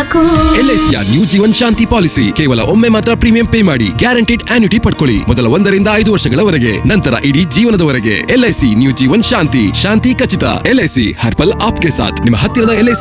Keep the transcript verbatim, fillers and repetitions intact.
ಸಾಕು. ಎಲ್ಐಸಿಯ ನ್ಯೂ ಜೀವನ್ ಶಾಂತಿ ಪಾಲಿಸಿ ಕೇವಲ ಒಮ್ಮೆ ಮಾತ್ರ ಪ್ರೀಮಿಯಂ ಪೇ ಮಾಡಿ ಗ್ಯಾರಂಟಿಡ್ ಆನ್ಯುಟಿ ಪಡ್ಕೊಳ್ಳಿ. ಮೊದಲ ಒಂದರಿಂದ ಐದು ವರ್ಷಗಳವರೆಗೆ, ನಂತರ ಇಡೀ ಜೀವನದವರೆಗೆ. ಎಲ್ಐಸಿ ನ್ಯೂ ಜೀವನ್ ಶಾಂತಿ, ಶಾಂತಿ ಖಚಿತ. ಎಲ್ಐಸಿ ಹರ್ ಪಲ್ ಆಪ್ಗೆ ಸಾಥ್. ನಿಮ್ಮ ಹತ್ತಿರದ ಎಲ್ಐಸಿ